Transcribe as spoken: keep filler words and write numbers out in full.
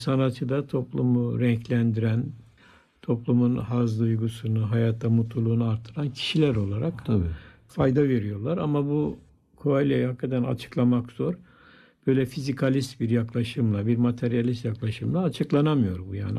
Sanatçı da toplumu renklendiren, toplumun haz duygusunu, hayatta mutluluğunu artıran kişiler olarak Tabii. fayda veriyorlar. Ama bu Koalya'yı hakikaten açıklamak zor. Böyle fizikalist bir yaklaşımla, bir materyalist yaklaşımla açıklanamıyor bu yani.